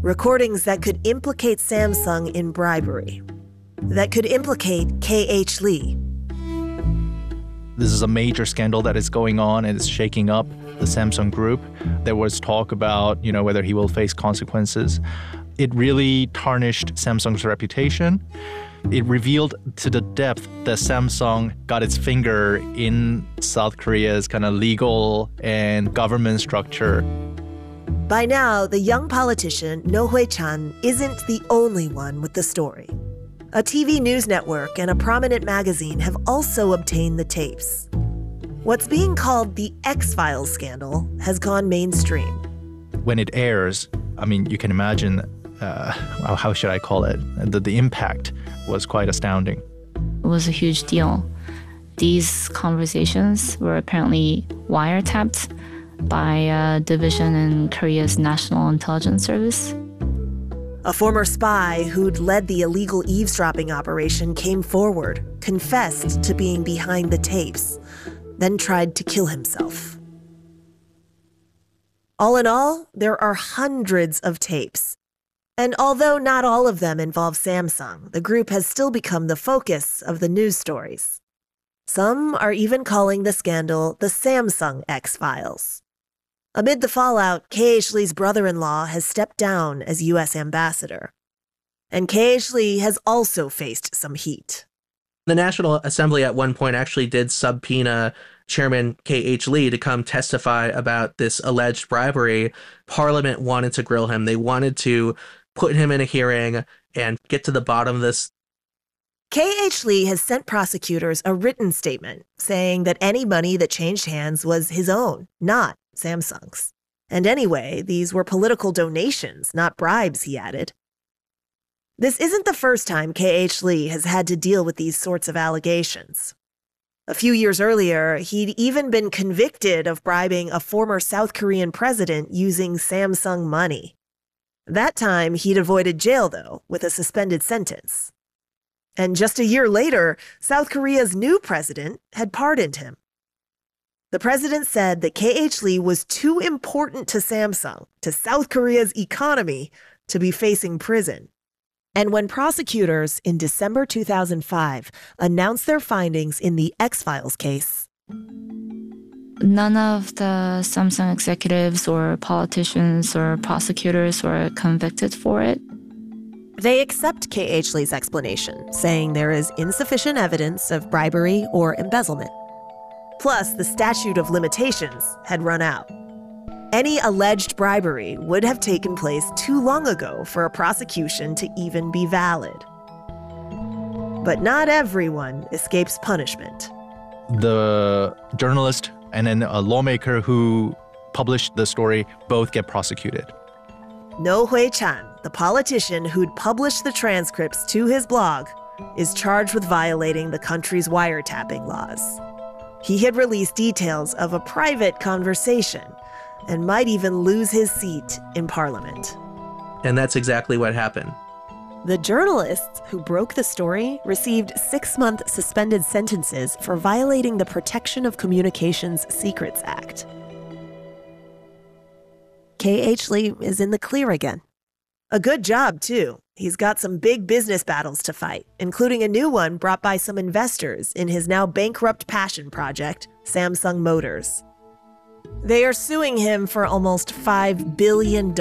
recordings that could implicate Samsung in bribery, that could implicate K.H. Lee. This is a major scandal that is going on and it's shaking up the Samsung group. There was talk about, whether he will face consequences. It really tarnished Samsung's reputation. It revealed to the depth that Samsung got its finger in South Korea's kind of legal and government structure. By now, the young politician No Hui-chan isn't the only one with the story. A TV news network and a prominent magazine have also obtained the tapes. What's being called the X-Files scandal has gone mainstream. When it airs, you can imagine, how should I call it? The impact was quite astounding. It was a huge deal. These conversations were apparently wiretapped by a division in Korea's National Intelligence Service. A former spy who'd led the illegal eavesdropping operation came forward, confessed to being behind the tapes, then tried to kill himself. All in all, there are hundreds of tapes. And although not all of them involve Samsung, the group has still become the focus of the news stories. Some are even calling the scandal the Samsung X-Files. Amid the fallout, K.H. Lee's brother-in-law has stepped down as U.S. ambassador. And K.H. Lee has also faced some heat. The National Assembly at one point actually did subpoena Chairman K.H. Lee to come testify about this alleged bribery. Parliament wanted to grill him. They wanted to put him in a hearing and get to the bottom of this. K.H. Lee has sent prosecutors a written statement saying that any money that changed hands was his own, not Samsung's. And anyway, these were political donations, not bribes, he added. This isn't the first time K.H. Lee has had to deal with these sorts of allegations. A few years earlier, he'd even been convicted of bribing a former South Korean president using Samsung money. That time, he'd avoided jail, though, with a suspended sentence. And just a year later, South Korea's new president had pardoned him. The president said that K.H. Lee was too important to Samsung, to South Korea's economy, to be facing prison. And when prosecutors in December 2005 announced their findings in the X-Files case, none of the Samsung executives or politicians or prosecutors were convicted for it. They accept K.H. Lee's explanation, saying there is insufficient evidence of bribery or embezzlement. Plus, the statute of limitations had run out. Any alleged bribery would have taken place too long ago for a prosecution to even be valid. But not everyone escapes punishment. The journalist and then a lawmaker who published the story both get prosecuted. No Hui-chan, the politician who'd published the transcripts to his blog, is charged with violating the country's wiretapping laws. He had released details of a private conversation and might even lose his seat in parliament. And that's exactly what happened. The journalists who broke the story received 6-month suspended sentences for violating the Protection of Communications Secrets Act. K.H. Lee is in the clear again. A good job, too. He's got some big business battles to fight, including a new one brought by some investors in his now bankrupt passion project, Samsung Motors. They are suing him for almost $5 billion.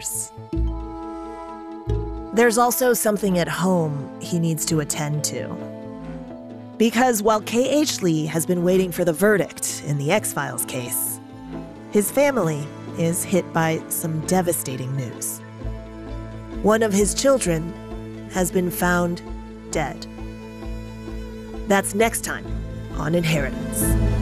There's also something at home he needs to attend to. Because while K.H. Lee has been waiting for the verdict in the X-Files case, his family is hit by some devastating news. One of his children has been found dead. That's next time on Inheritance.